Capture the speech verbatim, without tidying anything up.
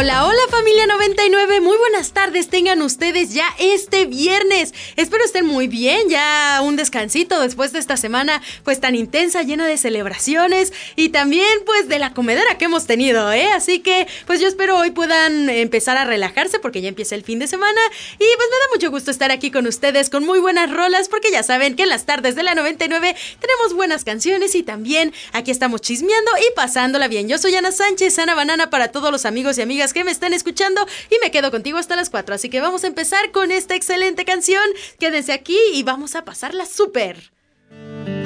Hola, hola familia noventa y nueve, muy buenas tardes tengan ustedes ya este viernes. Espero estén muy bien, ya un descansito después de esta semana pues tan intensa, llena de celebraciones y también pues de la comedera que hemos tenido, ¿eh? Así que pues yo espero hoy puedan empezar a relajarse porque ya empieza el fin de semana y pues me da mucho gusto estar aquí con ustedes con muy buenas rolas porque ya saben que en las tardes de la noventa y nueve tenemos buenas canciones y también aquí estamos chismeando y pasándola bien. Yo soy Ana Sánchez, Ana Banana para todos los amigos y amigas que me están escuchando y me quedo contigo hasta las cuatro, así que vamos a empezar con esta excelente canción. Quédense aquí y vamos a pasarla súper.